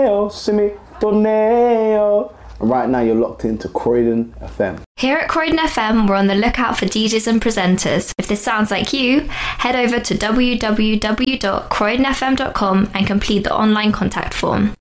simi torneo. And right now you're locked into Croydon FM. Here at Croydon FM, we're on the lookout for DJs and presenters. If this sounds like you, head over to www.croydonfm.com and complete the online contact form.